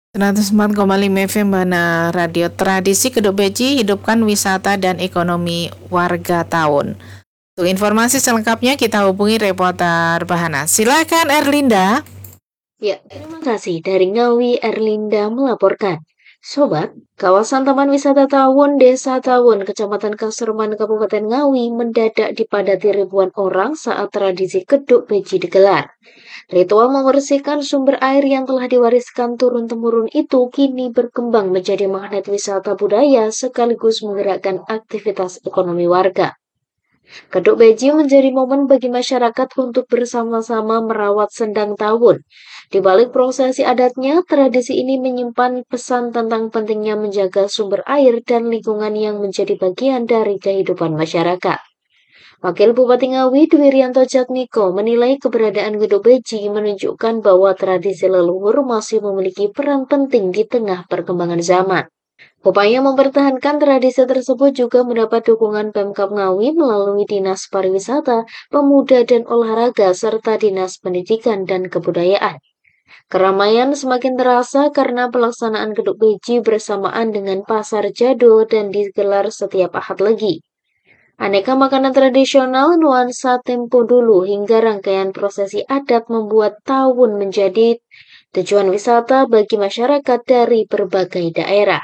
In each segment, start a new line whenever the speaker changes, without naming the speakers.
104,5 FM Bana Radio Tradisi Kedok Beji, hidupkan wisata dan ekonomi warga tahun. Untuk informasi selengkapnya kita hubungi reporter Bahana. Silakan Erlinda.
Ya, terima kasih. Dari Ngawi, Erlinda melaporkan. Sobat, kawasan Taman Wisata Tawun, Desa Tawun, Kecamatan Kasurman, Kabupaten Ngawi mendadak dipadati ribuan orang saat tradisi Keduk Beji digelar. Ritual membersihkan sumber air yang telah diwariskan turun-temurun itu kini berkembang menjadi magnet wisata budaya sekaligus menggerakkan aktivitas ekonomi warga. Keduk Beji menjadi momen bagi masyarakat untuk bersama-sama merawat sendang tawun. Di balik prosesi adatnya, tradisi ini menyimpan pesan tentang pentingnya menjaga sumber air dan lingkungan yang menjadi bagian dari kehidupan masyarakat. Wakil Bupati Ngawi Dwi Rianto Jatmiko menilai keberadaan Keduk Beji menunjukkan bahwa tradisi leluhur masih memiliki peran penting di tengah perkembangan zaman. Upaya mempertahankan tradisi tersebut juga mendapat dukungan Pemkab Ngawi melalui Dinas Pariwisata, Pemuda dan Olahraga serta Dinas Pendidikan dan Kebudayaan. Keramaian semakin terasa karena pelaksanaan Keduk Beji bersamaan dengan Pasar Jado dan digelar setiap Ahad Legi. Aneka makanan tradisional, nuansa tempo dulu hingga rangkaian prosesi adat membuat Tawun menjadi tujuan wisata bagi masyarakat dari berbagai daerah.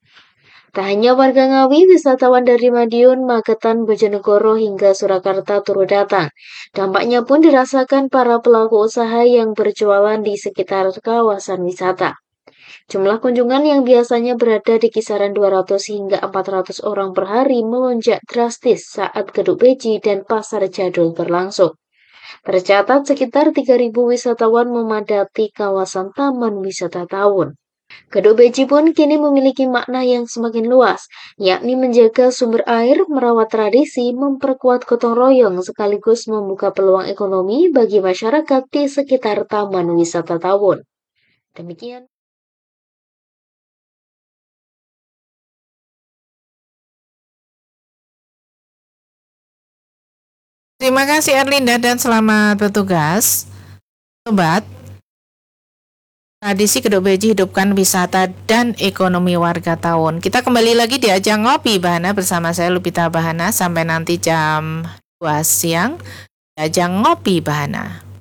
Tak hanya warga Ngawi, wisatawan dari Madiun, Magetan, Bojonegoro hingga Surakarta turut datang. Dampaknya pun dirasakan para pelaku usaha yang berjualan di sekitar kawasan wisata. Jumlah kunjungan yang biasanya berada di kisaran 200 hingga 400 orang per hari melonjak drastis saat Keduk Beji dan Pasar Jadul berlangsung. Tercatat sekitar 3.000 wisatawan memadati kawasan Taman Wisata Tawun. Keduk Beji pun kini memiliki makna yang semakin luas, yakni menjaga sumber air, merawat tradisi, memperkuat gotong royong, sekaligus membuka peluang ekonomi bagi masyarakat di sekitar Taman Wisata Tawun. Demikian.
Terima kasih Erlinda dan selamat bertugas. Sobat, tradisi Kedok Beji hidupkan wisata dan ekonomi warga tahun. Kita kembali lagi di ajang ngopi Bahana bersama saya Lupita Bahana sampai nanti jam 2 siang. Ajang ngopi Bahana.